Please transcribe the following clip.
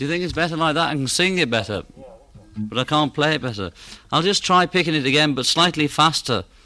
Do you think it's better like that? I can sing it better, Yeah, I think so. but I can't play it better. I'll just try picking it again, but slightly faster.